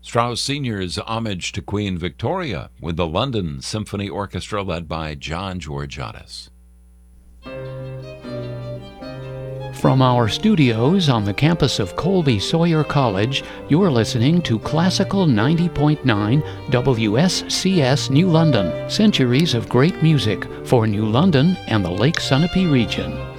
Strauss Sr.'s homage to Queen Victoria with the London Symphony Orchestra led by John Georgiadis. From our studios on the campus of Colby Sawyer College, you're listening to Classical 90.9 WSCS New London, centuries of great music for New London and the Lake Sunapee region.